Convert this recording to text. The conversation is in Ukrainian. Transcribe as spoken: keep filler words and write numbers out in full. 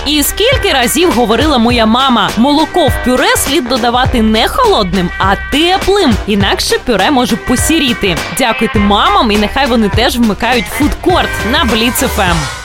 І скільки разів говорила моя мама, молоко в пюре слід додавати не холодним, а теплим, інакше пюре може посіріти. Дякуйте мамам, і нехай вони теж вмикають фудкорт на Бліц еф ем.